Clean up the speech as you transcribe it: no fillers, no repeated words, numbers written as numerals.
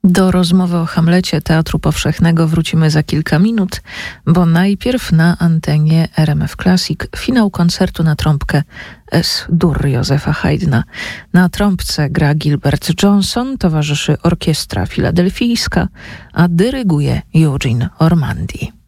Do rozmowy o Hamlecie Teatru Powszechnego wrócimy za kilka minut, bo najpierw na antenie RMF Classic finał koncertu na trąbkę S-dur Józefa Haydna. Na trąbce gra Gilbert Johnson, towarzyszy Orkiestra Filadelfijska, a dyryguje Eugene Ormandy.